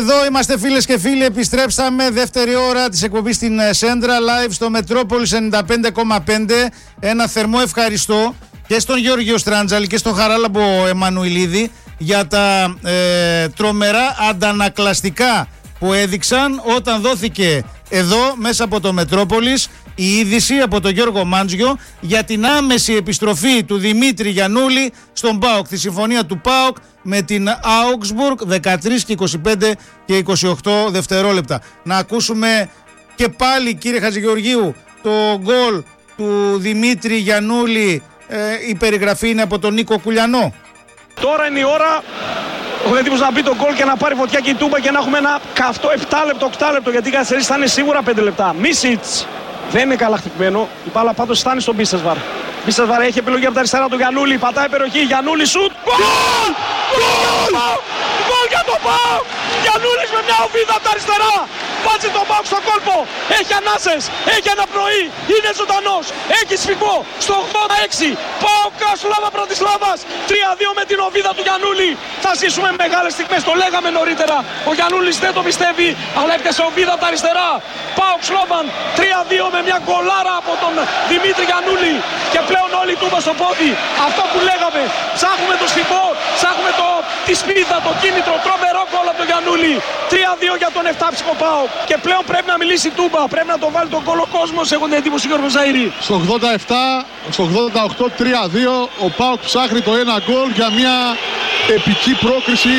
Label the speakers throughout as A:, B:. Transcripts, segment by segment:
A: Εδώ είμαστε φίλες και φίλοι, επιστρέψαμε δεύτερη ώρα της εκπομπής στην Σέντρα live στο Metropolis 95,5. Ένα θερμό ευχαριστώ και στον Γιώργιο Στράντζαλη και στον Χαράλαμπο Εμμανουηλίδη για τα τρομερά αντανακλαστικά που έδειξαν όταν δόθηκε εδώ μέσα από το Metropolis η είδηση από τον Γιώργο Μάντζιο για την άμεση επιστροφή του Δημήτρη Γιαννούλη στον ΠΑΟΚ, τη συμφωνία του ΠΑΟΚ με την Augsburg 13 και 25 και 28 δευτερόλεπτα. Να ακούσουμε και πάλι, κύριε Χατζηγεωργίου, το γκολ του Δημήτρη Γιαννούλη. Η περιγραφή είναι από τον Νίκο Κουλιανό.
B: Τώρα είναι η ώρα ο έτοιμος να μπει το γκολ και να πάρει φωτιά και η Τούμπα και να έχουμε ένα καυτό 7 λεπτό, 8 λεπτό, γιατί οι καθυστερήσεις θα είναι σίγουρα 5 λεπτά. Μίσιτς δεν είναι καλά χτυπημένο, η μπάλα πάντως φτάνει στον Μπίσεσβαρ. Μπίσεσβαρ έχει επιλογή από τα αριστερά του Γιαννούλη, πατάει περιοχή, Γιαννούλη σουτ. Γκολ! Γκολ! Γκολ για τον ΠΑΟΚ! Γιαννούλης με μια οβίδα από τα αριστερά. Βάζει τον ΠΑΟΚ στον κόλπο. Έχει ανάσες, έχει αναπνοή, είναι ζωντανός, έχει σφυγμό στο 86. ΠΑΟΚ Κασουλάβα Πρατισλάβας 3-2 με την οβίδα του Γιαννούλη. Θα ζήσουμε μεγάλες στιγμές, το λέγαμε νωρίτερα. Ο Γιαννούλης δεν το πιστεύει, αλλά έπιασε οβίδα από τα αριστερά. ΠΑΟΚ Σλόβαν 3-2 με μια γκολάρα από τον Δημήτρη Γιαννούλη. Και πλέον όλοι η Τούμπα στο πόδι. Αυτό που λέγαμε, ψάχνουμε το σφυγμό, ψάχνουμε τη σπίδα, το κίνητρο, τρομερό γκολ από τον Γιαννούλη. 3-2 για τον 7ψυχο ΠΑΟΚ. Και πλέον πρέπει να μιλήσει η Τούμπα, πρέπει να το βάλει τον γκολ ο κόσμος, έχουν εντύπωση Γιώργο Ζαΐρη.
C: Στο 87, στο 88, 3-2, ο ΠΑΟΚ ψάχνει το ένα γκολ για μια επική πρόκριση.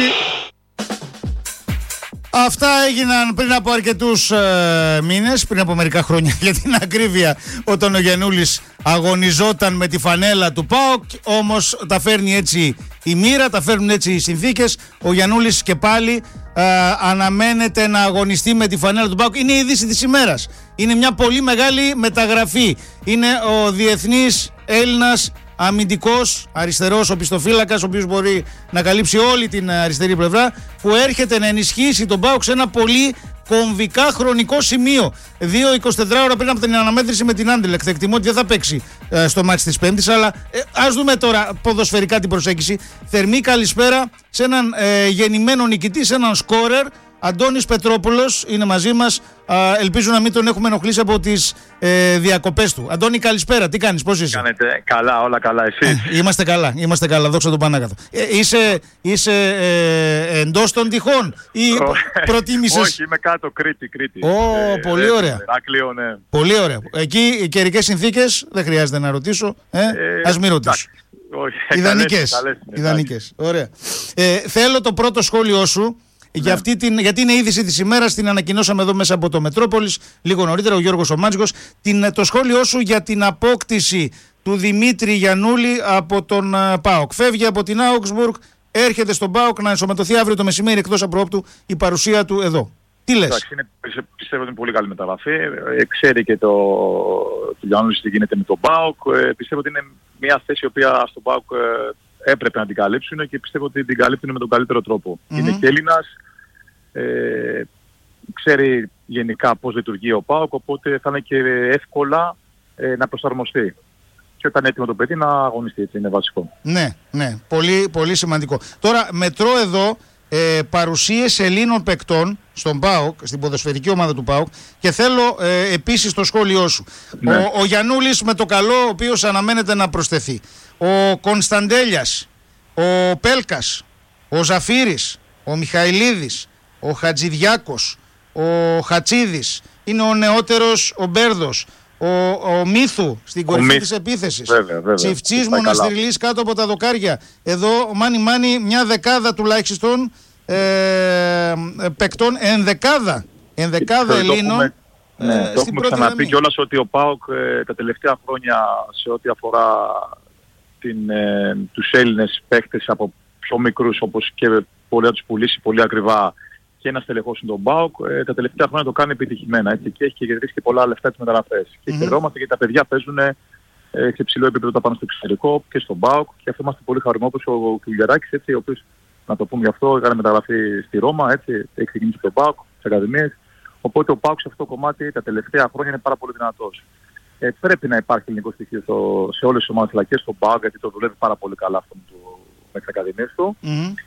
A: Αυτά έγιναν πριν από αρκετούς μήνες, πριν από μερικά χρόνια για την ακρίβεια, όταν ο Γιαννούλης αγωνιζόταν με τη φανέλα του ΠΑΟΚ. Όμως τα φέρνει έτσι η μοίρα, τα φέρνουν έτσι οι συνθήκες. Ο Γιαννούλης και πάλι αναμένεται να αγωνιστεί με τη φανέλα του ΠΑΟΚ. Είναι η είδηση της ημέρας. Είναι μια πολύ μεγάλη μεταγραφή. Είναι ο διεθνής Έλληνας αμυντικός, αριστερός οπισθοφύλακας, ο οποίος μπορεί να καλύψει όλη την αριστερή πλευρά, που έρχεται να ενισχύσει τον ΠΑΟΚ σε ένα πολύ κομβικά χρονικό σημείο. 2-24 ώρα πριν από την αναμέτρηση με την Anderlecht. Εκτιμώ ότι δεν θα παίξει στο μάτς της Πέμπτης, αλλά ας δούμε τώρα ποδοσφαιρικά την προσέγγιση. Θερμή καλησπέρα σε έναν γεννημένο νικητή, σε έναν σκόρερ. Αντώνης Πετρόπουλος είναι μαζί μας. Ελπίζω να μην τον έχουμε ενοχλήσει από τις διακοπές του. Αντώνη, καλησπέρα. Τι κάνεις, πώς είσαι?
D: Κάνετε καλά, όλα καλά, εσείς?
A: Είμαστε καλά, δόξα τω Πανάγαθο. Είσαι εντός των τυχών ή προτίμησες?
D: Όχι, είμαι κάτω, Κρήτη.
A: Πολύ ωραία.
D: Ηράκλειο, ναι.
A: Πολύ ωραία. Εκεί οι καιρικές συνθήκες δεν χρειάζεται να ρωτήσω. Ας μην ρωτήσω. Ιδανικές. Ωραία. Θέλω το πρώτο σχόλιο σου. Ναι. Γιατί είναι είδηση της ημέρας, την ανακοινώσαμε εδώ μέσα από το Metropolis λίγο νωρίτερα, ο Γιώργος ο Μάντζικος. Το σχόλιο σου για την απόκτηση του Δημήτρη Γιαννούλη από τον ΠΑΟΚ. Φεύγει από την Augsburg, έρχεται στον ΠΑΟΚ να ενσωματωθεί αύριο το μεσημέρι, εκτός απρόπτου η παρουσία του εδώ. Τι λες?
D: Εντάξει, πιστεύω ότι είναι πολύ καλή μεταγραφή. Ξέρει και το Γιαννούλη τι γίνεται με τον ΠΑΟΚ. Πιστεύω ότι είναι μια θέση η οποία στον ΠΑΟΚ έπρεπε να την καλύψουν και πιστεύω ότι την καλύπτουν με τον καλύτερο τρόπο. Είναι και Έλληνας, ξέρει γενικά πώς λειτουργεί ο ΠΑΟΚ, οπότε θα είναι και εύκολα να προσαρμοστεί. Και όταν έτοιμο το παιδί να αγωνιστεί, έτσι είναι βασικό.
A: Ναι, πολύ, πολύ σημαντικό. Τώρα μετρώ εδώ παρουσίες Ελλήνων παικτών στον ΠΑΟΚ, στην ποδοσφαιρική ομάδα του ΠΑΟΚ, και θέλω επίσης το σχόλιο σου. Ναι. Ο Γιαννούλης με το καλό, ο οποίος αναμένεται να προσθεθεί. Ο Κωνσταντέλιας, ο Πέλκας, ο Ζαφύρης, ο Μιχαηλίδης, ο Χατζηδιάκος, ο Χατσίδης, είναι ο νεότερος ο Μπέρδος, ο Μύθου στην κορυφή της επίθεσης. Τσιφτσής Μοναστηριλής κάτω από τα δοκάρια. Εδώ μάνι μια δεκάδα τουλάχιστον παικτών, ενδεκάδα Ελλήνων.
D: Ναι, το έχουμε ξαναπεί κιόλας ότι ο ΠΑΟΚ τα τελευταία χρόνια σε ό,τι αφορά τους Έλληνες παίκτες από πιο μικρούς, όπως και πολλοί να τους πουλήσει πολύ ακριβά και να στελεχώσουν τον ΠΑΟΚ, τα τελευταία χρόνια το κάνει επιτυχημένα, έτσι, και έχει κερδίσει και πολλά λεφτά τις μεταγραφές. Και χαιρόμαστε γιατί τα παιδιά παίζουν σε υψηλό επίπεδο τα πάνω στο εξωτερικό και στον ΠΑΟΚ, και αυτό είμαστε πολύ χαρούμενοι. Ο Κουλιαράκης, έτσι, ο οποίος, να το πούμε γι' αυτό, έκανε μεταγραφή στη Ρώμα, έτσι, έχει ξεκινήσει τον ΠΑΟΚ, στις ακαδημίες. Οπότε ο ΠΑΟΚ σε αυτό το κομμάτι τα τελευταία χρόνια είναι πάρα πολύ δυνατός. Πρέπει να υπάρχει ελληνικό στοιχείο σε όλες τις ομάδες, αλλά και στον ΠΑΟΚ, γιατί το δουλεύει πάρα πολύ καλά αυτό με τις ακαδημίες του.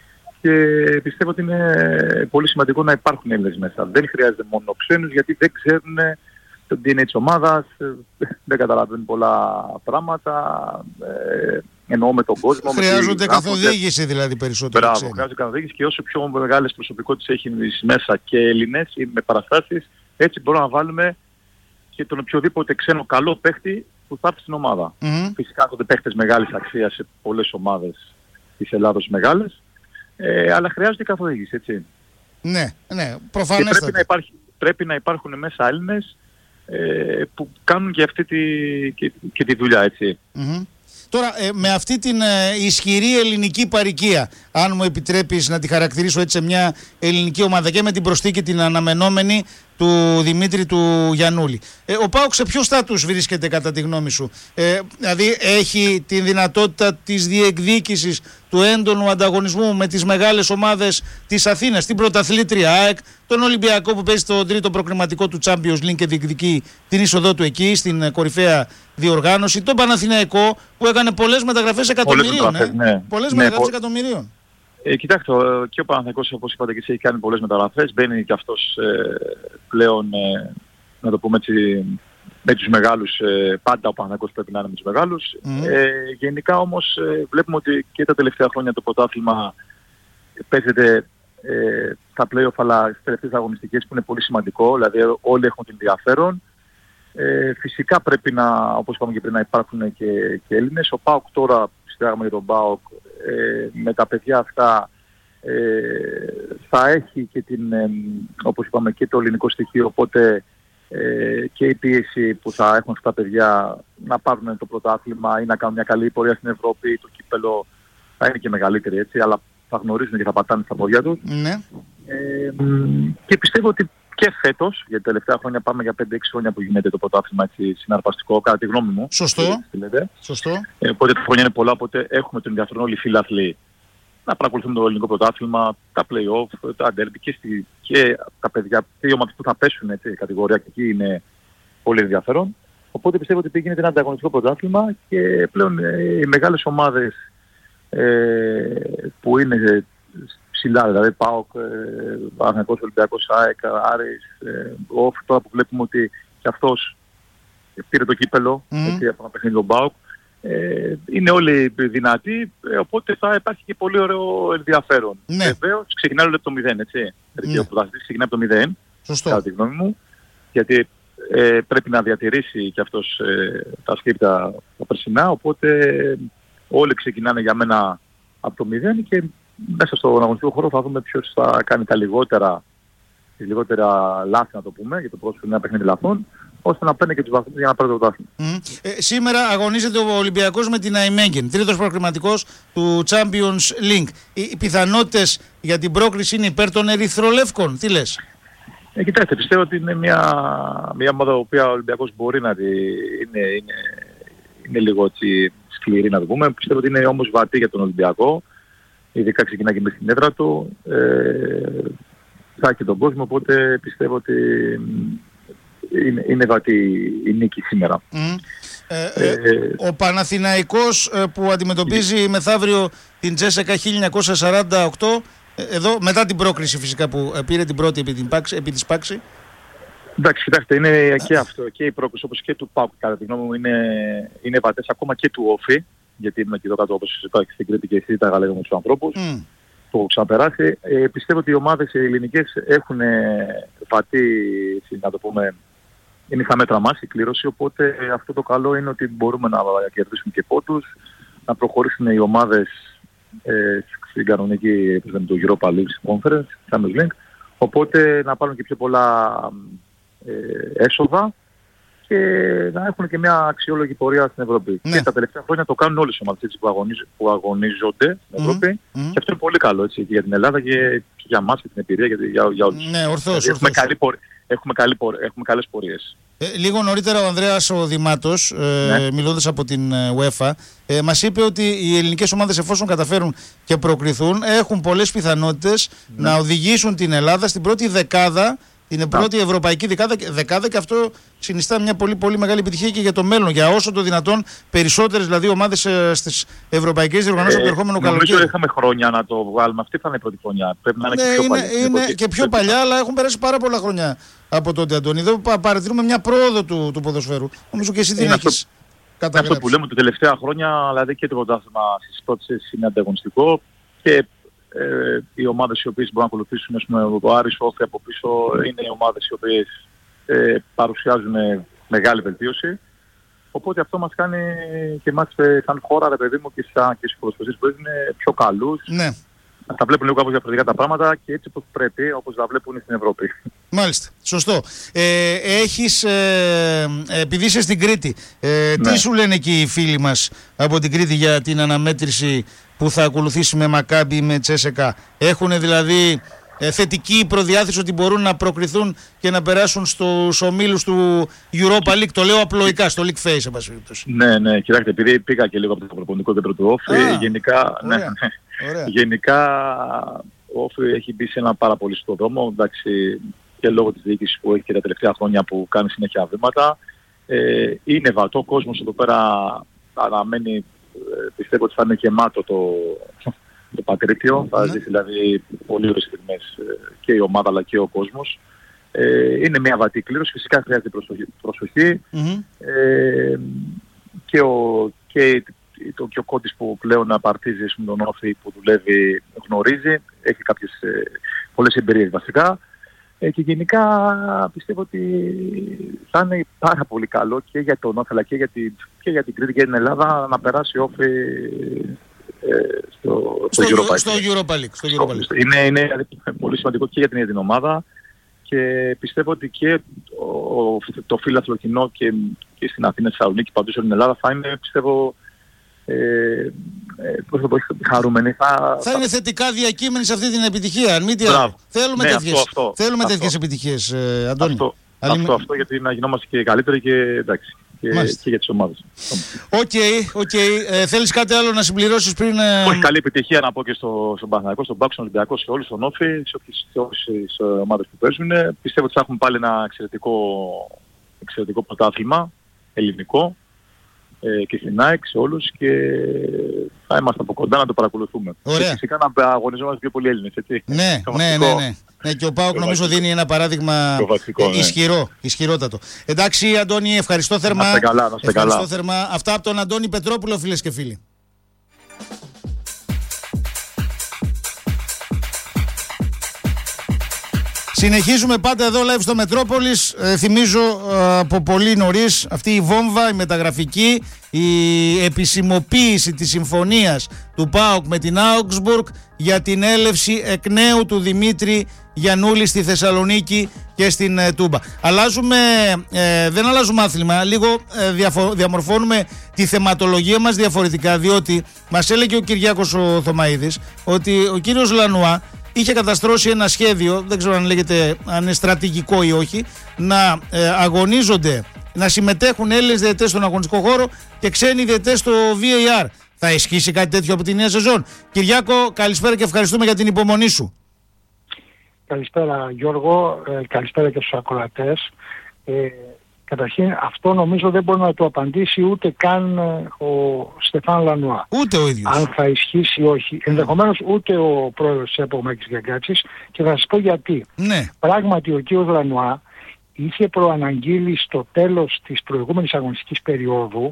D: και πιστεύω ότι είναι πολύ σημαντικό να υπάρχουν Έλληνες μέσα. Δεν χρειάζεται μόνο ξένους, γιατί δεν ξέρουν το DNA της ομάδας, δεν καταλαβαίνουν πολλά πράγματα, εννοώ με τον κόσμο.
A: Χρειάζονται καθοδήγηση δηλαδή περισσότερο.
D: Μπράβο, χρειάζονται καθοδήγηση, και όσο πιο μεγάλες προσωπικότητες έχει μέσα και Έλληνες ή με παραστάσεις, έτσι μπορούμε να βάλουμε και τον οποιοδήποτε ξένο καλό παίχτη που θα έρθει στην ομάδα. Φυσικά έρχονται παίχτες μεγάλης αξίας σε πολλές ομάδες της Ελλάδος μεγάλες, αλλά χρειάζεται καθοδήγηση, έτσι.
A: Ναι, προφανέστατα.
D: Πρέπει να υπάρχουν μέσα Έλληνες που κάνουν και αυτή τη δουλειά, έτσι.
A: Τώρα, με αυτή την ισχυρή ελληνική παροικία, αν μου επιτρέπεις να τη χαρακτηρίσω έτσι σε μια ελληνική ομάδα, και με την προσθήκη την αναμενόμενη του Δημήτρη του Γιαννούλη, ο ΠΑΟΚ σε ποιο στάτους βρίσκεται κατά τη γνώμη σου? Δηλαδή έχει την δυνατότητα της διεκδίκησης του έντονου ανταγωνισμού με τις μεγάλες ομάδες της Αθήνας, την πρωταθλήτρια ΑΕΚ, τον Ολυμπιακό που παίζει το τρίτο προκριματικό του Champions League και διεκδικεί την είσοδό του εκεί στην κορυφαία διοργάνωση, τον Παναθηναϊκό που έκανε πολλές μεταγραφές εκατομμυρίων. Πολλές μεταγραφές εκατομμυρίων.
D: Κοιτάξτε, και ο Παναθηναϊκός, όπως είπατε και εσείς, έχει κάνει πολλές μεταγραφές. Μπαίνει και αυτός πλέον, να το πούμε έτσι, με τους μεγάλους. Πάντα ο Παναθηναϊκός πρέπει να είναι με τους μεγάλους. Γενικά όμως βλέπουμε ότι και τα τελευταία χρόνια το πρωτάθλημα παίζεται στα play-off, αλλά στις τελευταίες αγωνιστικές, που είναι πολύ σημαντικό. Δηλαδή όλοι έχουν την ενδιαφέρον. Φυσικά πρέπει να, όπως είπαμε και πριν, να υπάρχουν και Έλληνες. Ο ΠΑΟΚ τώρα, συντάγαμε για τον ΠΑΟΚ, με τα παιδιά αυτά θα έχει και όπως είπαμε, και το ελληνικό στοιχείο, οπότε και η πίεση που θα έχουν αυτά τα παιδιά να πάρουν το πρωτάθλημα ή να κάνουν μια καλή πορεία στην Ευρώπη, το κύπελο θα είναι και μεγαλύτερη, έτσι, αλλά θα γνωρίζουν και θα πατάνε στα πόδια τους.
A: Ναι.
D: Και πιστεύω ότι και φέτος, γιατί τα τελευταία χρόνια πάμε για 5-6 χρόνια που γίνεται το πρωτάθλημα έτσι συναρπαστικό, κατά τη γνώμη μου.
A: Σωστό.
D: Σωστό. Οπότε τα χρόνια είναι πολλά, οπότε έχουμε τον ενδιαφέρον όλοι οι φίλαθλοι να παρακολουθούν το ελληνικό πρωτάθλημα, τα play-off, τα derby και τα παιδιά, και οι ομάδες που θα πέσουν, έτσι, η κατηγορία, και εκεί είναι πολύ ενδιαφέρον. Οπότε πιστεύω ότι γίνεται ένα ανταγωνιστικό πρωτάθλημα και πλέον οι μεγάλες ομάδες που είναι ψηλά, δηλαδή ΠΑΟΚ, Παναθηναϊκός, Ολυμπιακός, ΑΕΚ, Άρης, τώρα που βλέπουμε ότι και αυτός πήρε το κύπελο, έτσι, από ένα παιχνίδι τον ΠΑΟΚ, είναι όλοι δυνατοί, οπότε θα υπάρχει και πολύ ωραίο ενδιαφέρον.
A: Ναι.
D: Βεβαίως ξεκινάει όλο από το 0, έτσι. Ναι. Ο πρωταθλητής ξεκινάει από το 0, κατά τη γνώμη μου, γιατί πρέπει να διατηρήσει και αυτός τα σκύπτα τα περσινά, οπότε όλοι ξεκινάνε για μένα από το 0 και μέσα στον αγωνιστικό χώρο θα δούμε ποιος θα κάνει τα λιγότερα λάθη, να το πούμε, για το πρόσωπο είναι ένα παιχνίδι λαθών, ώστε να παίρνει και τους βαθμούς για να πάρει το πρωτάθλημα.
A: Σήμερα αγωνίζεται ο Ολυμπιακός με την Αϊμέγγεν, τρίτος προκριματικός του Champions League. Οι πιθανότητες για την πρόκριση είναι υπέρ των ερυθρολεύκων. Τι λες?
D: Κοιτάξτε, πιστεύω ότι είναι μια ομάδα η οποία ο Ολυμπιακός μπορεί να είναι λίγο έτσι σκληρή, να το πούμε. Πιστεύω ότι είναι όμως βατή για τον Ολυμπιακό. Ειδικά ξεκινά και με την έδρα του. Θα έχει τον κόσμο, οπότε πιστεύω ότι είναι βατή η νίκη σήμερα.
A: Ο Παναθηναϊκός που αντιμετωπίζει μεθαύριο την Τζέσσεκα 1948, εδώ μετά την πρόκριση φυσικά που πήρε την πρώτη επί της Πάξη.
D: Εντάξει, κοιτάξτε, είναι και αυτό, και η πρόκριση όπως και του ΠΑΟΚ, κατά τη γνώμη μου, είναι βατές, ακόμα και του Όφη, γιατί είμαι και εδώ κάτω, όπως υπάρχει στην Κρήτη και εσύ τα λέγαμε με τους ανθρώπους που έχω ξαναπεράσει. Πιστεύω ότι οι ομάδες ελληνικές έχουν βατή, να το πούμε, είναι στα μέτρα μας η κλήρωση, οπότε αυτό το καλό είναι ότι μπορούμε να κερδίσουμε και πόντους, να προχωρήσουν οι ομάδες στην κανονική του Europa League Conference, Champions League, οπότε να πάρουν και πιο πολλά έσοδα και να έχουν και μια αξιόλογη πορεία στην Ευρώπη. Ναι. Και τα τελευταία χρόνια το κάνουν όλες οι ομάδες, έτσι, που αγωνίζονται στην Ευρώπη και αυτό είναι πολύ καλό, έτσι, και για την Ελλάδα και για εμάς και την εμπειρία και για όλους.
A: Ναι, ορθώς.
D: Δηλαδή, έχουμε καλές πορείες.
A: Λίγο νωρίτερα ο Ανδρέας ο Δημάτος, μιλώντας από την UEFA, μας είπε ότι οι ελληνικές ομάδες, εφόσον καταφέρουν και προκριθούν, έχουν πολλές πιθανότητες να οδηγήσουν την Ελλάδα στην πρώτη δεκάδα Είναι πρώτη ευρωπαϊκή δεκάδα και αυτό συνιστά μια πολύ, πολύ μεγάλη επιτυχία και για το μέλλον. Για όσο το δυνατόν περισσότερες δηλαδή ομάδες στις ευρωπαϊκές διοργανώσεις από το ερχόμενο καλοκαίρι.
D: Νομίζω είχαμε χρόνια να το βγάλουμε. Αυτή θα είναι η πρώτη χρονιά. Πρέπει να είναι και πιο παλιά.
A: Είναι και πιο παλιά, αλλά έχουν περάσει πάρα πολλά χρόνια από τότε, Αντώνη. Εδώ παρατηρούμε μια πρόοδο του ποδοσφαίρου. Νομίζω και εσύ την έχεις καταγράψει.
D: Αυτό που λέμε τα τελευταία χρόνια, δηλαδή και το πρωτάθλημα στις πρώτες είναι ανταγωνιστικό και οι ομάδες οι οποίες μπορούν να ακολουθήσουν, ας πούμε, ο Άρης, ο Όφη από πίσω, είναι οι ομάδες οι οποίες παρουσιάζουν μεγάλη βελτίωση. Οπότε αυτό μας κάνει και εμάς σαν χώρα, ρε παιδί μου, και στους ποδοσφαιριστές που είναι πιο καλούς.
A: Ναι.
D: Να τα βλέπουν λίγο κάπως διαφορετικά τα πράγματα και έτσι όπως πρέπει, όπως τα βλέπουν στην Ευρώπη.
A: Μάλιστα. Σωστό. Επειδή είσαι στην Κρήτη, τι σου λένε εκεί οι φίλοι μας από την Κρήτη για την αναμέτρηση που θα ακολουθήσει με Μακάμπι, με Τσέσεκα? Έχουν δηλαδή θετική προδιάθεση ότι μπορούν να προκριθούν και να περάσουν στους ομίλους του Europa League? Το λέω απλοϊκά, στο League Phase, εν πάση περιπτώσει.
D: Ναι, κοιτάξτε, επειδή πήγα και λίγο από το προπονητικό κέντρο του Όφη, γενικά ο Όφη έχει μπει σε ένα πάρα πολύ σωστό δρόμο, εντάξει, και λόγω της διοίκησης που έχει και τα τελευταία χρόνια που κάνει συνέχεια βήματα. Είναι βατό, ο κόσμος εδώ πέρα αναμένει, πιστεύω ότι θα είναι γεμάτο το Πατρίπιο, θα ζήσει δηλαδή πολύ ωραίες στιγμές και η ομάδα αλλά και ο κόσμος. Είναι μια βατή κλήρωση, φυσικά χρειάζεται προσοχή. Και ο Κόντης που πλέον απαρτίζει με τον Όφη που δουλεύει γνωρίζει, έχει πολλές εμπειρίες βασικά. Και γενικά πιστεύω ότι θα είναι πάρα πολύ καλό και για τον Όφη αλλά και για την Κρήτη και για την Ελλάδα να περάσει ο Όφη στο Europa League. Είναι πολύ σημαντικό και για την ίδια την ομάδα και πιστεύω ότι και το φύλαθλο κοινό και στην Αθήνα, στη Θεσσαλονίκη, παντού σε όλη την Ελλάδα θα είναι, πιστεύω, χαρούμενοι. Θα
A: είναι θετικά διακείμενοι σε αυτή την επιτυχία. Αν μη τι άλλο. Θέλουμε τέτοιες επιτυχίες, Αντώνη.
D: Αυτό γιατί να γινόμαστε και καλύτεροι και εντάξει. Και για τις ομάδες.
A: Οκ. Θέλεις κάτι άλλο να συμπληρώσεις πριν?
D: Όχι, καλή επιτυχία να πω και στον Παναθηναϊκό, στον Πάκο, στον Ολυμπιακό, σε όλους, στον Όφη, σε όλες τις ομάδες που παίζουν. Πιστεύω ότι θα έχουμε πάλι ένα εξαιρετικό πρωτάθλημα, ελληνικό, και στην ΑΕΚ, σε όλους, και θα είμαστε από κοντά να το παρακολουθούμε.
A: Ωραία.
D: Και φυσικά να αγωνιζόμαστε πιο πολλοί Έλληνες, έτσι.
A: Ναι. Ναι, και ο ΠΑΟΚ νομίζω δίνει ένα παράδειγμα ισχυρότατο. Εντάξει, Αντώνη, ευχαριστώ θερμά.
D: Να είστε καλά.
A: Θερμά. Αυτά από τον Αντώνη Πετρόπουλο, φίλες και φίλοι. Συνεχίζουμε πάντα εδώ live στο Μετρόπολης. Θυμίζω από πολύ νωρίς αυτή η βόμβα, η μεταγραφική, η επισημοποίηση της συμφωνίας του ΠΑΟΚ με την Augsburg για την έλευση εκ νέου του Δημήτρη Γιαννούλη στη Θεσσαλονίκη και στην Τούμπα. Δεν αλλάζουμε άθλημα, λίγο διαμορφώνουμε τη θεματολογία μας διαφορετικά, διότι μας έλεγε ο Κυριάκος ο Θωμαίδης ότι ο κύριος Λανουά είχε καταστρώσει ένα σχέδιο, δεν ξέρω αν είναι στρατηγικό ή όχι, να αγωνίζονται, να συμμετέχουν Έλληνες διαιτητές στον αγωνιστικό χώρο και ξένοι διαιτητές στο VAR. Θα ισχύσει κάτι τέτοιο από τη νέα σεζόν? Κυριάκο, καλησπέρα και ευχαριστούμε για την υπομονή σου.
E: Καλησπέρα Γιώργο, καλησπέρα και στους ακροατές. Καταρχήν αυτό νομίζω δεν μπορεί να το απαντήσει ούτε καν ο Στεφάν Λανουά.
A: Ούτε ο ίδιος.
E: Αν θα ισχύσει ή όχι. Ενδεχομένως ούτε ο πρόεδρος της ΕΠΟ Μάκης Γιαγκάτσης, και θα σας πω γιατί.
A: Ναι.
E: Πράγματι ο κ. Λανουά είχε προαναγγείλει στο τέλος της προηγούμενης αγωνιστικής περίοδου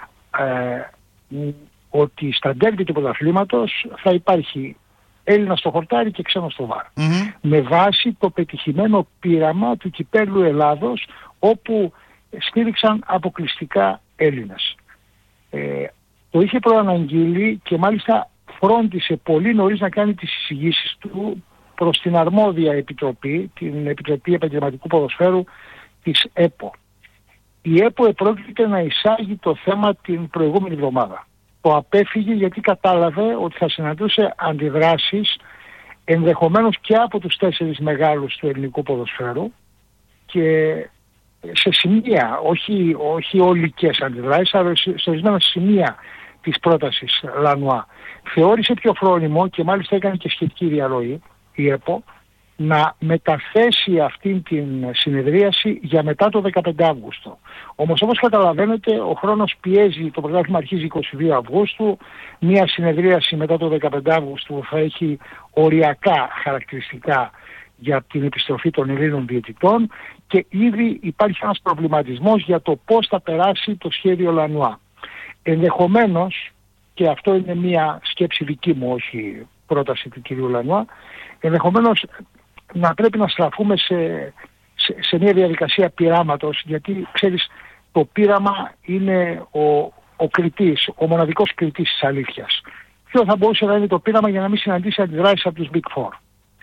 E: ότι στα ντέρμπι του πρωταθλήματος θα υπάρχει Έλληνα στο χορτάρι και ξένο στο βάρ. Με βάση το πετυχημένο πείραμα του Κυπέλλου Ελλάδος, όπου στήριξαν αποκλειστικά Έλληνες. Το είχε προαναγγείλει και μάλιστα φρόντισε πολύ νωρίς να κάνει τις εισηγήσεις του προς την αρμόδια επιτροπή, την Επιτροπή Επαγγελματικού Ποδοσφαίρου της ΕΠΟ. Η ΕΠΟ επρόκειται να εισάγει το θέμα την προηγούμενη εβδομάδα. Το απέφυγε γιατί κατάλαβε ότι θα συναντούσε αντιδράσεις ενδεχομένως και από τους 4 μεγάλους του ελληνικού ποδοσφαίρου και σε σημεία, όχι ολικές αντιδράσεις, αλλά σε ορισμένα σημεία της πρότασης Λανουά. Θεώρησε πιο φρόνιμο και μάλιστα έκανε και σχετική διαρροή η ΕΠΟ να μεταθέσει αυτή την συνεδρίαση για μετά το 15 Αύγουστο. Όμως όπως καταλαβαίνετε ο χρόνος πιέζει, το πρωτάθλημα αρχίζει 22 Αυγούστου, μια συνεδρίαση μετά το 15 Αύγουστου θα έχει οριακά χαρακτηριστικά για την επιστροφή των Ελλήνων διαιτητών και ήδη υπάρχει ένας προβληματισμός για το πώς θα περάσει το σχέδιο Λανουά. Ενδεχομένως, και αυτό είναι μια σκέψη δική μου, όχι πρόταση του κυρίου Λανουά, ενδεχομένως να πρέπει να στραφούμε σε μια διαδικασία πειράματος, γιατί ξέρεις το πείραμα είναι ο κριτής, ο μοναδικός κριτής της αλήθειας. Ποιο θα μπορούσε να είναι το πείραμα για να μην συναντήσει αντιδράσεις από τους Big Four?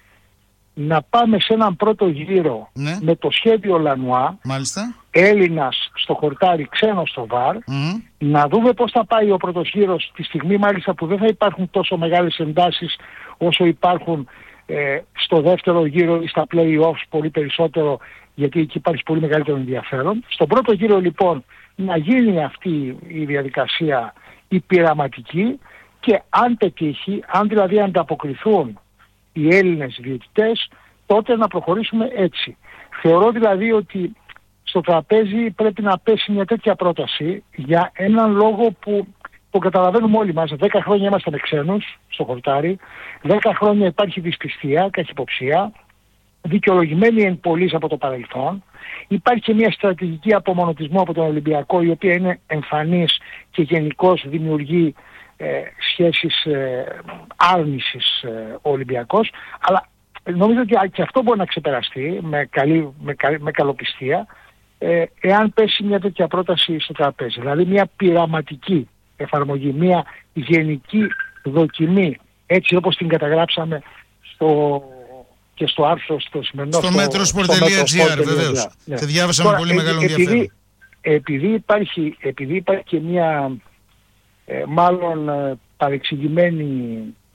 E: Να πάμε σε έναν πρώτο γύρο με το σχέδιο Λανουά, Έλληνας στο χορτάρι, ξένος στο βαρ, να δούμε πώς θα πάει ο πρώτος γύρος, τη στιγμή μάλιστα που δεν θα υπάρχουν τόσο μεγάλες εντάσεις όσο υπάρχουν στο δεύτερο γύρο ή στα play-offs, πολύ περισσότερο, γιατί εκεί υπάρχει πολύ μεγαλύτερο ενδιαφέρον. Στον πρώτο γύρο λοιπόν να γίνει αυτή η διαδικασία η πειραματική και αν πετύχει, αν δηλαδή ανταποκριθούν οι Έλληνες διαιτητές, τότε να προχωρήσουμε έτσι. Θεωρώ δηλαδή ότι στο τραπέζι πρέπει να πέσει μια τέτοια πρόταση για έναν λόγο που το καταλαβαίνουμε όλοι μας. 10 χρόνια είμαστε με ξένους στο χορτάρι, 10 χρόνια υπάρχει δυσπιστία, καχυποψία, δικαιολογημένη εν πολλής από το παρελθόν. Υπάρχει και μια στρατηγική απομονωτισμού από τον Ολυμπιακό, η οποία είναι εμφανής και γενικώς δημιουργεί σχέσεις άρνησης ο Ολυμπιακός, αλλά νομίζω ότι και αυτό μπορεί να ξεπεραστεί με καλοπιστία εάν πέσει μια τέτοια πρόταση στο τραπέζι. Δηλαδή μια πειραματική εφαρμογή, μια γενική δοκιμή, έτσι όπως την καταγράψαμε και στο άρθρο στο σημερινό
A: στο metrosport.gr, βεβαίως.
E: Ναι.
A: Και διάβασα με πολύ μεγάλο ενδιαφέρον.
E: Επειδή υπάρχει και μια μάλλον παρεξηγημένη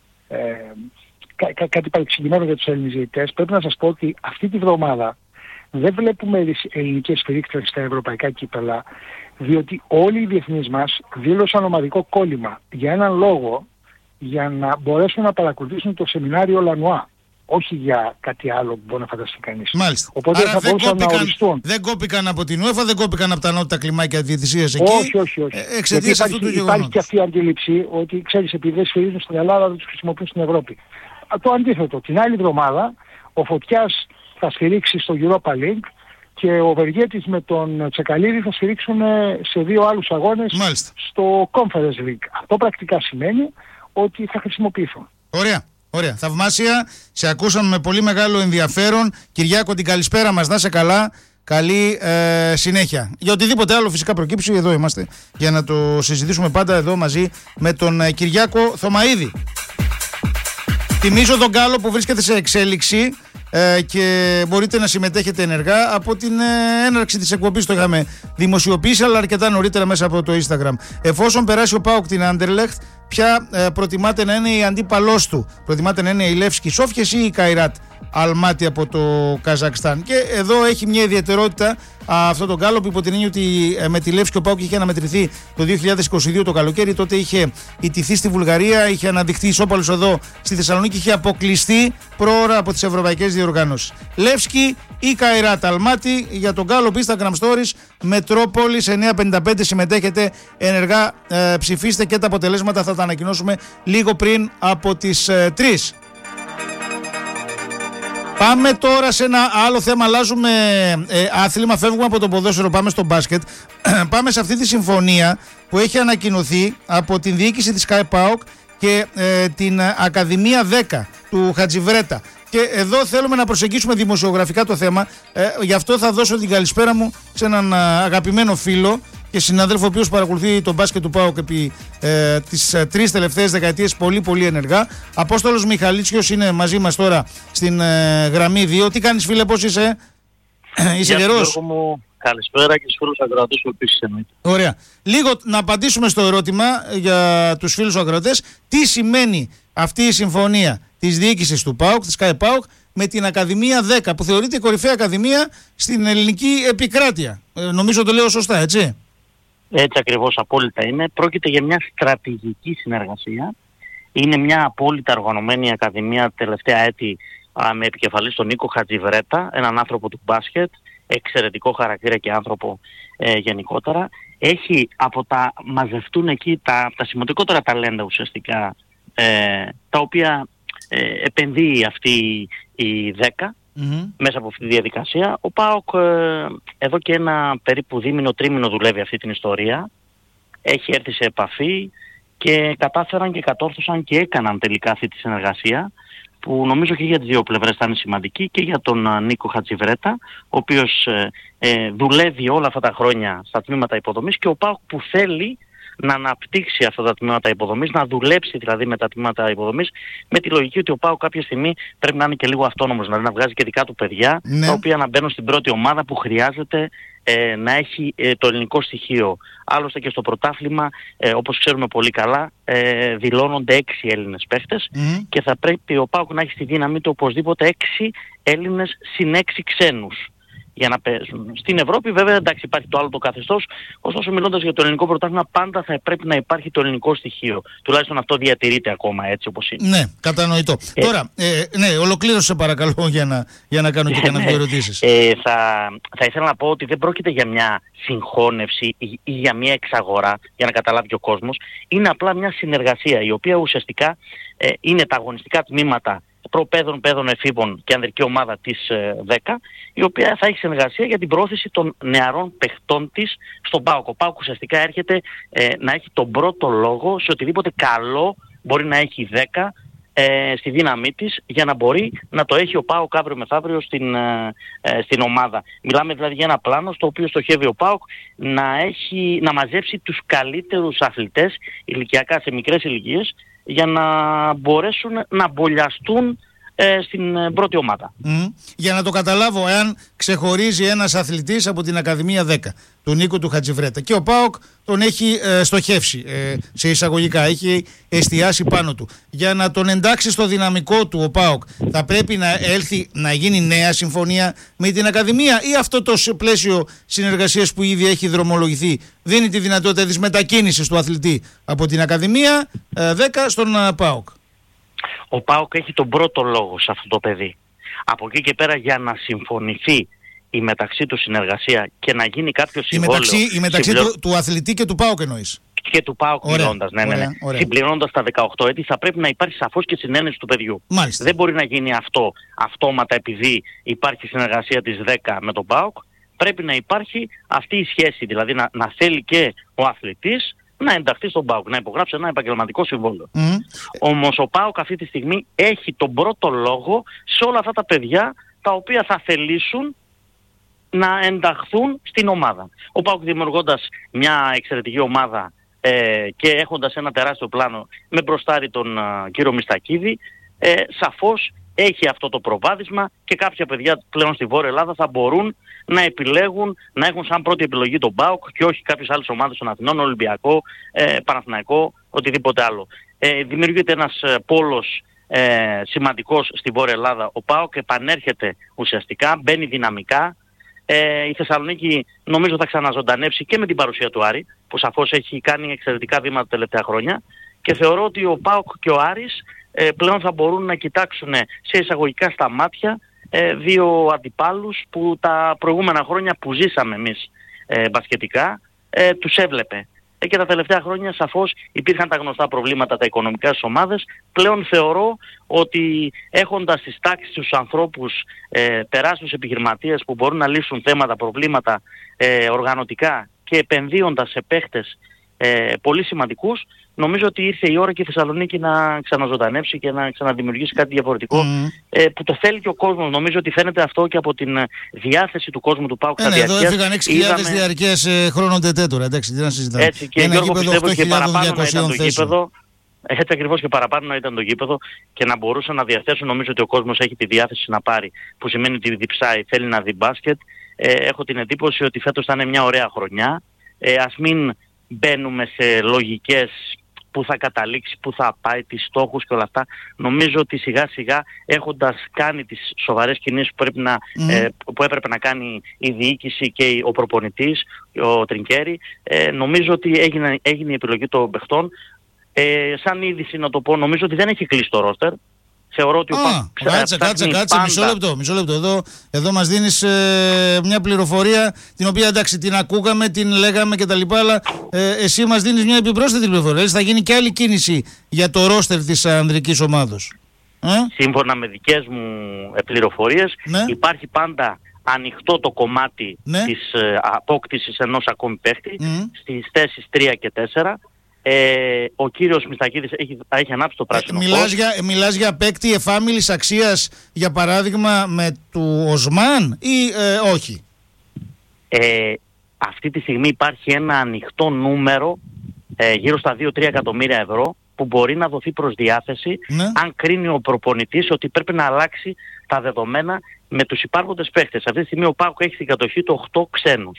E: κάτι παρεξηγημένο για τους Έλληνες διαιτητές, πρέπει να σας πω ότι αυτή τη βδομάδα δεν βλέπουμε ελληνικές σφυρίκτες στα ευρωπαϊκά κύπελα, διότι όλοι οι διεθνείς μας δήλωσαν ομαδικό κόλλημα για έναν λόγο, για να μπορέσουν να παρακολουθήσουν το σεμινάριο Λανουά. Όχι για κάτι άλλο που μπορεί να φανταστεί κανείς.
A: Μάλιστα.
E: Οπότε
A: άρα
E: δεν
A: κόπηκαν από την UEFA, δεν κόπηκαν από τα ανώτατα κλιμάκια διαιτησίας εκεί.
E: Όχι.
A: Εξαιτίας αυτού του γεγονότος.
E: Υπάρχει και αυτή η αντίληψη ότι, ξέρεις, επειδή δεν σφυρίζουν στην Ελλάδα, δεν τους χρησιμοποιούν στην Ευρώπη. Το αντίθετο. Την άλλη εβδομάδα ο Φωτιάς θα σφυρίξει στο Europa League και ο Βεργέτης με τον Τσεκαλίδη θα σφυρίξουν σε 2 άλλους αγώνες στο Conference League. Αυτό πρακτικά σημαίνει ότι θα χρησιμοποιηθούν.
A: Ωραία, θαυμάσια. Σε ακούσαμε με πολύ μεγάλο ενδιαφέρον. Κυριάκο, την καλησπέρα μας, να είσαι καλά. Καλή συνέχεια. Για οτιδήποτε άλλο φυσικά προκύψει, εδώ είμαστε για να το συζητήσουμε πάντα εδώ μαζί με τον Κυριάκο Θωμαίδη. Θυμίζω τον Γκάλο που βρίσκεται σε εξέλιξη και μπορείτε να συμμετέχετε ενεργά από την έναρξη της εκπομπής. Το είχαμε δημοσιοποιήσει, αλλά αρκετά νωρίτερα μέσα από το Instagram. Εφόσον περάσει ο ΠΑΟΚ την Άντερλεχτ, ποια προτιμάτε να είναι η αντίπαλός του? Προτιμάτε να είναι η Λεύσκη Σόφιες ή η Καϊράτ Αλμάτι από το Καζακστάν? Και εδώ έχει μια ιδιαιτερότητα αυτό το γκάλωπ, υπό την έννοια ότι με τη Λεύσκη ο ΠΑΟΚ είχε αναμετρηθεί το 2022 το καλοκαίρι. Τότε είχε ιτηθεί στη Βουλγαρία, είχε αναδειχθεί ισόπαλος εδώ στη Θεσσαλονίκη, είχε αποκλειστεί πρόωρα από τις ευρωπαϊκές διοργανώσεις. Λεύσκη ή Καϊράτ Αλμάτι? Για τον γκάλωπ Instagram Stories Μετρόπολης 955 συμμετέχετε ενεργά, ψηφίστε και τα αποτελέσματα θα τα ανακοινώσουμε λίγο πριν από τις 3. Πάμε τώρα σε ένα άλλο θέμα, αλλάζουμε άθλημα, φεύγουμε από το ποδόσφαιρο, πάμε στο μπάσκετ. Πάμε σε αυτή τη συμφωνία που έχει ανακοινωθεί από την διοίκηση της ΚΑΕ ΠΑΟΚ και την Ακαδημία 10 του Χατζιβρέτα. Και εδώ θέλουμε να προσεγγίσουμε δημοσιογραφικά το θέμα, γι' αυτό θα δώσω την καλησπέρα μου σε έναν αγαπημένο φίλο και συναδέλφο ο οποίος παρακολουθεί τον μπάσκετ του ΠΑΟΚ επί τις 3 τελευταίες δεκαετίες πολύ ενεργά. Απόστολος Μιχαλίτσιος είναι μαζί μας τώρα στην γραμμή 2. Τι κάνεις, φίλε, πώς είσαι? Είσαι γερός?
F: Καλησπέρα και στους φίλους ακροατές που επίσης εννοείται.
A: Ωραία. Λίγο να απαντήσουμε στο ερώτημα για τους φίλους ακροατές. Τι σημαίνει αυτή η συμφωνία της διοίκησης του ΠΑΟΚ, της ΚΑΕ ΠΑΟΚ, με την Ακαδημία 10, που θεωρείται η κορυφαία ακαδημία στην ελληνική επικράτεια? Νομίζω το λέω σωστά, έτσι?
F: Έτσι ακριβώς, απόλυτα είναι. Πρόκειται για μια στρατηγική συνεργασία. Είναι μια απόλυτα οργανωμένη ακαδημία. Τελευταία έτη με επικεφαλή στον Νίκο Χατζιβρέτα, έναν άνθρωπο του μπάσκετ, εξαιρετικό χαρακτήρα και άνθρωπο γενικότερα. Έχει μαζευτούν εκεί τα σημαντικότερα ταλέντα ουσιαστικά, τα οποία επενδύει αυτή η 10 μέσα από αυτή τη διαδικασία. Ο ΠΑΟΚ εδώ και ένα περίπου δίμηνο-τρίμηνο δουλεύει αυτή την ιστορία. Έχει έρθει σε επαφή και κατάφεραν και κατόρθωσαν και έκαναν τελικά αυτή τη συνεργασία, που νομίζω και για τις δύο πλευρές θα είναι σημαντική, και για τον Νίκο Χατζιβρέτα, ο οποίος δουλεύει όλα αυτά τα χρόνια στα τμήματα υποδομής, και ο ΠΑΟΚ που θέλει να αναπτύξει αυτά τα τμήματα υποδομής, να δουλέψει δηλαδή με τα τμήματα υποδομής, με τη λογική ότι ο ΠΑΟΚ κάποια στιγμή πρέπει να είναι και λίγο αυτόνομος, δηλαδή να βγάζει και δικά του παιδιά, τα οποία να μπαίνουν στην πρώτη ομάδα που χρειάζεται να έχει το ελληνικό στοιχείο. Άλλωστε και στο πρωτάθλημα, όπως ξέρουμε πολύ καλά, δηλώνονται 6 Έλληνες παίχτες και θα πρέπει ο ΠΑΟΚ να έχει στη δύναμή του οπωσδήποτε 6 Έλληνες συν 6 ξένους για να παίζουν. Στην Ευρώπη βέβαια εντάξει υπάρχει το άλλο το καθεστώς, ωστόσο μιλώντας για το ελληνικό πρωτάθλημα πάντα θα πρέπει να υπάρχει το ελληνικό στοιχείο. Τουλάχιστον αυτό διατηρείται ακόμα έτσι όπως είναι.
A: Ναι, κατανοητό. Τώρα, ναι, ολοκλήρωσε παρακαλώ για να κάνω και κανένα δύο ερωτήσεις.
F: Θα ήθελα να πω ότι δεν πρόκειται για μια συγχώνευση ή για μια εξαγορά, για να καταλάβει ο κόσμος. Είναι απλά μια συνεργασία η οποία ουσιαστικά είναι τα αγωνιστικά τμήματα προπαίδων, παιδών, εφήβων και ανδρική ομάδα της 10, η οποία θα έχει συνεργασία για την προώθηση των νεαρών παιχτών της στον ΠΑΟΚ. Ο ΠΑΟΚ ουσιαστικά έρχεται να έχει τον πρώτο λόγο σε οτιδήποτε καλό μπορεί να έχει η 10 στη δύναμή της, για να μπορεί να το έχει ο ΠΑΟΚ αύριο στην ομάδα. Μιλάμε δηλαδή για ένα πλάνο στο οποίο στοχεύει ο ΠΑΟΚ να μαζέψει τους καλύτερους αθλητές ηλικιακά σε μικρές ηλικίες, για να μπορέσουν να μπολιαστούν στην πρώτη ομάδα.
A: Για να το καταλάβω, εάν ξεχωρίζει ένας αθλητής από την Ακαδημία 10, του Νίκου του Χατζιβρέτα, και ο ΠΑΟΚ τον έχει στοχεύσει σε εισαγωγικά, έχει εστιάσει πάνω του, για να τον εντάξει στο δυναμικό του ο ΠΑΟΚ, θα πρέπει να έλθει να γίνει νέα συμφωνία με την Ακαδημία, ή αυτό το πλαίσιο συνεργασίας που ήδη έχει δρομολογηθεί δίνει τη δυνατότητα της μετακίνησης του αθλητή από την Ακαδημία 10 στον ΠΑΟΚ?
F: Ο ΠΑΟΚ έχει τον πρώτο λόγο σε αυτό το παιδί. Από εκεί και πέρα, για να συμφωνηθεί η μεταξύ του συνεργασία και να γίνει κάποιο συμβόλαιο...
A: Η μεταξύ του αθλητή και του ΠΑΟΚ εννοείς?
F: Και του ΠΑΟΚ μιλώντας, ναι. Συμπληρώνοντας τα 18 έτη, θα πρέπει να υπάρχει σαφώς και συνένεση του παιδιού.
A: Μάλιστα.
F: Δεν μπορεί να γίνει αυτό αυτόματα επειδή υπάρχει συνεργασία της 10 με τον ΠΑΟΚ. Πρέπει να υπάρχει αυτή η σχέση, δηλαδή να θέλει και ο αθλητής να ενταχθεί στον ΠΑΟΚ, να υπογράψει ένα επαγγελματικό συμβόλαιο. Όμως ο ΠΑΟΚ αυτή τη στιγμή έχει τον πρώτο λόγο σε όλα αυτά τα παιδιά τα οποία θα θελήσουν να ενταχθούν στην ομάδα. Ο ΠΑΟΚ δημιουργώντας μια εξαιρετική ομάδα και έχοντας ένα τεράστιο πλάνο με μπροστάρι τον κύριο Μιστακίδη, σαφώς έχει αυτό το προβάδισμα και κάποια παιδιά πλέον στη Βόρεια Ελλάδα θα μπορούν να επιλέγουν, να έχουν σαν πρώτη επιλογή τον ΠΑΟΚ και όχι κάποιες άλλες ομάδες των Αθηνών, Ολυμπιακό, Παναθηναϊκό, οτιδήποτε άλλο. Δημιουργείται ένας πόλος σημαντικός στη Βόρεια Ελλάδα. Ο ΠΑΟΚ επανέρχεται ουσιαστικά, μπαίνει δυναμικά. Η Θεσσαλονίκη νομίζω θα ξαναζωντανέψει και με την παρουσία του Άρη, που σαφώς έχει κάνει εξαιρετικά βήματα τα τελευταία χρόνια, και θεωρώ ότι ο ΠΑΟΚ και ο Άρης πλέον θα μπορούν να κοιτάξουν σε εισαγωγικά στα μάτια δύο αντιπάλους που τα προηγούμενα χρόνια που ζήσαμε εμείς μπασκετικά τους έβλεπε. Και τα τελευταία χρόνια σαφώς υπήρχαν τα γνωστά προβλήματα τα οικονομικά στις ομάδες. Πλέον θεωρώ ότι έχοντας στις τάξεις τους ανθρώπους τεράστιους επιχειρηματίες που μπορούν να λύσουν θέματα, προβλήματα οργανωτικά και επενδύοντας σε παίχτες πολύ σημαντικούς, νομίζω ότι ήρθε η ώρα και η Θεσσαλονίκη να ξαναζωντανέψει και να ξαναδημιουργήσει κάτι διαφορετικό που το θέλει και ο κόσμος. Νομίζω ότι φαίνεται αυτό και από την διάθεση του κόσμου του ΠΑΟΚ στα διαρκές.
A: Εδώ έφυγαν 6.000 διαρκές χρόνων τετέτορα, εντάξει, τι να συζητάμε.
F: Έτσι, και Γιώργο, πιστεύω και παραπάνω να ήταν το γήπεδο. Έτσι ακριβώς και παραπάνω να ήταν το γήπεδο και να μπορούσαν να διαθέσουν. Νομίζω ότι ο κόσμος έχει τη διάθεση να πάρει, που σημαίνει ότι διψάει, θέλει να δει μπάσκετ. Έχω την εντύπωση ότι φέτος θα είναι μια ωραία χρονιά. Ας μην μπαίνουμε σε λογικές που θα καταλήξει, που θα πάει, τις στόχους και όλα αυτά. Νομίζω ότι σιγά σιγά, έχοντας κάνει τις σοβαρές κινήσεις που έπρεπε να κάνει η διοίκηση και ο προπονητής, ο Τρινκέρι, νομίζω ότι έγινε η επιλογή των παιχτών. Σαν είδηση να το πω, νομίζω ότι δεν έχει κλείσει το ρόστερ. Θεωρώ ότι ο ΠΑΟΚ
A: κάτσε, μισό λεπτό. Εδώ μας δίνεις μια πληροφορία την οποία εντάξει την ακούγαμε, την λέγαμε κτλ. Αλλά εσύ μας δίνεις μια επιπρόσθετη πληροφορία. Θα γίνει και άλλη κίνηση για το ρόστερ της ανδρικής ομάδος.
F: Σύμφωνα με δικές μου πληροφορίες, υπάρχει πάντα ανοιχτό το κομμάτι της απόκτησης ενός ακόμη παίχτη στις θέσεις 3 και 4. Ο κύριος Μιστακίδης έχει ανάψει το πράσινο φως.
A: Μιλάς για παίκτη εφάμιλης αξίας, για παράδειγμα με του Οσμάν ή όχι?
F: Αυτή τη στιγμή υπάρχει ένα ανοιχτό νούμερο γύρω στα 2-3 εκατομμύρια ευρώ που μπορεί να δοθεί προς διάθεση αν κρίνει ο προπονητής ότι πρέπει να αλλάξει τα δεδομένα με τους υπάρχοντες παίχτες. Αυτή τη στιγμή ο ΠΑΟΚ έχει στην κατοχή του 8 ξένους.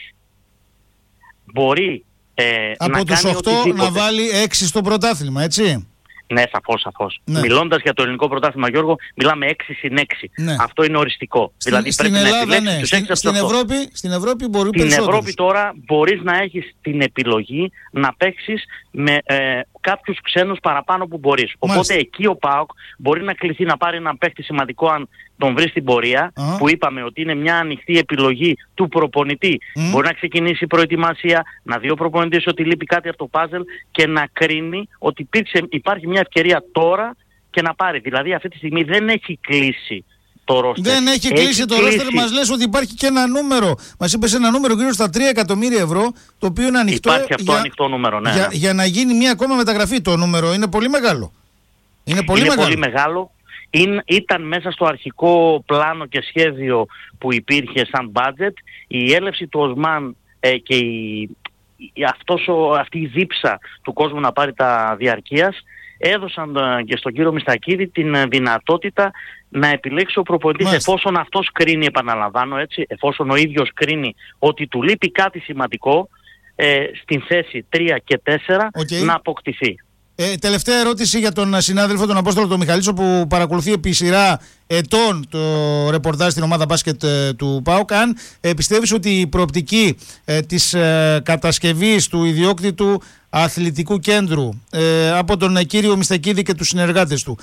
F: Μπορεί
A: από τους 8 να βάλει 6 στο πρωτάθλημα, έτσι?
F: Ναι, σαφώς. Ναι. Μιλώντας για το ελληνικό πρωτάθλημα, Γιώργο, μιλάμε 6/6. Ναι. Αυτό είναι οριστικό. Δηλαδή
A: στην
F: πρέπει
A: Ελλάδα,
F: να επιλέξεις τους 6
A: στην Ευρώπη μπορεί
F: περισσότερους. Στην
A: Ευρώπη
F: τώρα μπορείς να έχεις την επιλογή να παίξεις με κάποιους ξένους παραπάνω που μπορείς. Οπότε εκεί ο ΠΑΟΚ μπορεί να κληθεί να πάρει έναν παίχτη σημαντικό αν τον βρει στην πορεία, που είπαμε ότι είναι μια ανοιχτή επιλογή του προπονητή. Μπορεί να ξεκινήσει η προετοιμασία, να δει ο προπονητής ότι λείπει κάτι από το πάζελ και να κρίνει ότι υπάρχει μια ευκαιρία τώρα και να πάρει. Δηλαδή αυτή τη στιγμή δεν έχει κλείσει το ρόστερ.
A: Δεν έχει κλείσει το ρόστερ, μας λες ότι υπάρχει και ένα νούμερο. Μας είπες ένα νούμερο γύρω στα 3 εκατομμύρια ευρώ, το οποίο είναι ανοιχτό.
F: Υπάρχει αυτό ανοιχτό νούμερο, ναι.
A: Για να γίνει μια ακόμα μεταγραφή. Το νούμερο είναι πολύ μεγάλο. Είναι πολύ
F: μεγάλο. Ήταν μέσα στο αρχικό πλάνο και σχέδιο που υπήρχε σαν budget. Η έλευση του Οσμάν και αυτή η δίψα του κόσμου να πάρει τα διαρκείας έδωσαν και στον κύριο Μιστακίδη την δυνατότητα να επιλέξει ο προπονητής εφόσον αυτός κρίνει, επαναλαμβάνω έτσι, εφόσον ο ίδιος κρίνει ότι του λείπει κάτι σημαντικό στην θέση 3 και 4 να αποκτηθεί.
A: Τελευταία ερώτηση για τον συνάδελφο, τον Απόστολο τον Μιχαλίτσο, που παρακολουθεί επί σειρά ετών το ρεπορτάζ στην ομάδα μπάσκετ του ΠΑΟΚ. Αν πιστεύεις ότι η προοπτική της κατασκευής του ιδιόκτητου αθλητικού κέντρου από τον κύριο Μιστακίδη και τους συνεργάτες του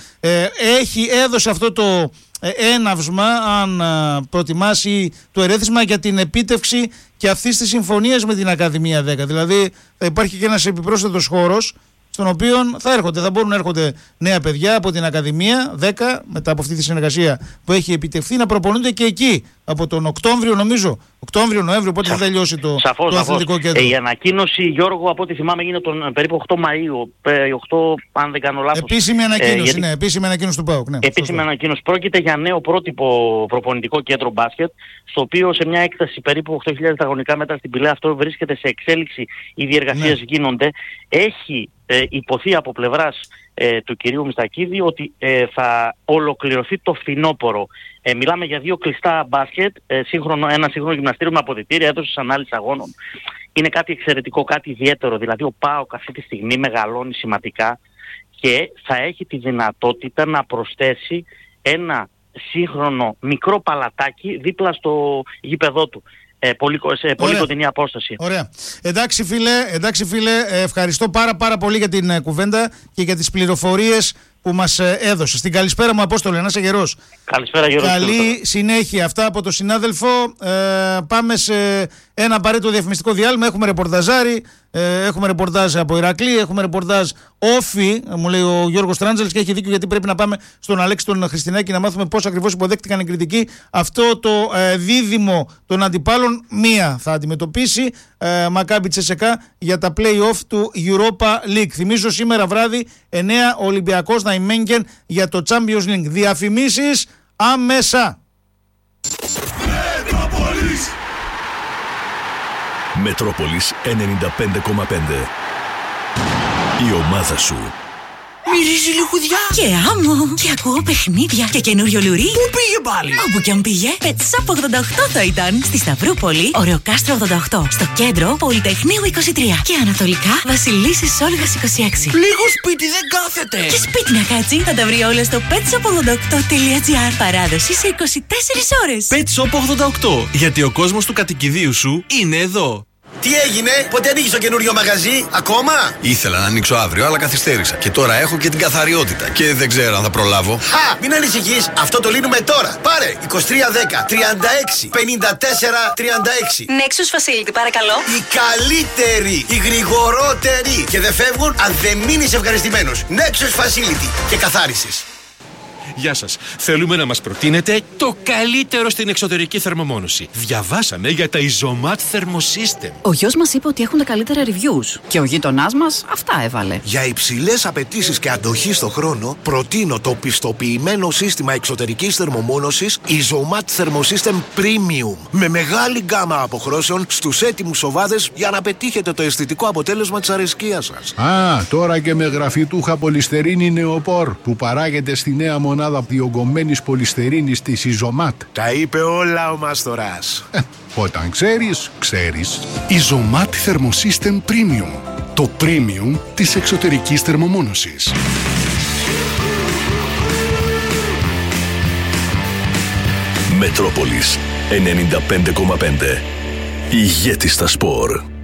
A: έδωσε αυτό το έναυσμα, αν προτιμάσει, το ερέθισμα για την επίτευξη και αυτής της συμφωνίας με την Ακαδημία 10? Δηλαδή θα υπάρχει και ένας επιπρόσθετος χώρος στον οποίο θα μπορούν να έρχονται νέα παιδιά από την Ακαδημία 10 μετά από αυτή τη συνεργασία που έχει επιτευχθεί, να προπονούνται και εκεί από τον Οκτώβριο, νομίζω. Οκτώβριο-Νοέμβριο, πότε θα τελειώσει το αθλητικό κέντρο.
F: Η ανακοίνωση, Γιώργο, από ό,τι θυμάμαι, γίνεται τον περίπου 8 Μαΐου. 8, αν δεν κάνω λάθος.
A: Επίσημη ανακοίνωση, επίσημη ανακοίνωση του ΠΑΟΚ. Ναι,
F: επίσημη ανακοίνωση. Πρόκειται για νέο πρότυπο προπονητικό κέντρο μπάσκετ, στο οποίο σε μια έκταση περίπου 8.000 τετραγωνικά μέτρα στην Πηλαία, αυτό βρίσκεται σε εξέλιξη, οι διεργασίες γίνονται. Έχει υποθεί από πλευράς του κυρίου Μιστακίδη ότι θα ολοκληρωθεί το φθινόπωρο. Μιλάμε για 2 κλειστά μπάσκετ, ένα σύγχρονο γυμναστήριο με αποδυτήρια, αίθουσες ανάλυσης αγώνων. Είναι κάτι εξαιρετικό, κάτι ιδιαίτερο. Δηλαδή ο ΠΑΟΚ αυτή τη στιγμή μεγαλώνει σημαντικά και θα έχει τη δυνατότητα να προσθέσει ένα σύγχρονο μικρό παλατάκι δίπλα στο γήπεδό του. Σε πολύ κοντινή απόσταση.
A: Ωραία. Εντάξει φίλε, ευχαριστώ πάρα πολύ για την κουβέντα και για τις πληροφορίες που μας έδωσες. Την καλησπέρα μου, Απόστολε, να είσαι γερός.
F: Καλησπέρα, Γιώργο.
A: Καλή συνέχεια. Αυτά από τον συνάδελφο. Πάμε σε ένα απαραίτητο διαφημιστικό διάλειμμα. Έχουμε ρεπορταζάρι, έχουμε ρεπορτάζ από Ηρακλή, έχουμε ρεπορτάζ όφι, μου λέει ο Γιώργος Τράντζελς, και έχει δίκιο, γιατί πρέπει να πάμε στον Αλέξη τον Χριστινάκη να μάθουμε πώς ακριβώς υποδέχτηκαν οι κριτικοί αυτό το δίδυμο των αντιπάλων. Μία θα αντιμετωπίσει, Μακάμπι Τσεσεκά, για τα play-off του Europa League. Θυμίζω σήμερα βράδυ 9 Ολυμπιακός Ναϊμένγκεν για το Champions League. Διαφημίσεις άμεσα.
G: Μετρόπολης 95,5. Η ομάδα σου.
H: Μυρίζει λιχουδιά
I: και άμμο. Και ακούω παιχνίδια και καινούριο λουρί.
H: Πού πήγε πάλι?
I: Όπου κι αν πήγε, Πετσόπ 88 θα ήταν. Στη Σταυρούπολη, Ωρεοκάστρο 88. Στο κέντρο, Πολυτεχνείου 23. Και ανατολικά, Βασιλίσσης Όλγας 26.
H: Λίγο σπίτι δεν κάθεται.
I: Και σπίτι να κάτσει, θα τα βρει όλα στο petsop88.gr. Παράδοση σε 24 ώρες.
H: Petsop 88. Γιατί ο κόσμος του κατοικιδίου σου είναι εδώ.
J: Τι έγινε, πότε ανοίγεις το καινούριο μαγαζί, ακόμα?
K: Ήθελα να ανοίξω αύριο, αλλά καθυστέρησα. Και τώρα έχω και την καθαριότητα. Και δεν ξέρω αν θα προλάβω.
J: Χα! Μην ανησυχείς, αυτό το λύνουμε τώρα. Πάρε 2310 36 54 36.
I: Nexus Facility, παρακαλώ.
J: Οι καλύτεροι, οι γρηγορότεροι. Και δεν φεύγουν αν δεν μείνεις ευχαριστημένος. Nexus Facility και καθάρισης.
L: Γεια σας. Θέλουμε να μας προτείνετε το καλύτερο στην εξωτερική θερμομόνωση. Διαβάσαμε για τα Isomat Thermosystem.
M: Ο γιος μας είπε ότι έχουν τα καλύτερα reviews. Και ο γείτονάς μας αυτά έβαλε.
N: Για υψηλές απαιτήσεις και αντοχή στο χρόνο, προτείνω το πιστοποιημένο σύστημα εξωτερικής θερμομόνωσης Isomat Thermosystem Premium. Με μεγάλη γκάμα αποχρώσεων στους έτοιμους σοβάδες για να πετύχετε το αισθητικό αποτέλεσμα της αρεσκίας σας.
C: Τώρα και με γραφιτούχα πολυστερίνη νεοπόρ που παράγεται στη νέα μονάδα διογκωμένης πολυστερίνης της Isomat.
N: Τα είπε όλα ο Μάστορας.
C: Όταν ξέρεις, ξέρεις.
O: Isomat Thermosystem Premium. Το premium της εξωτερικής θερμομόνωσης.
G: Μετρόπολης 95,5. Ηγέτης στα σπορ.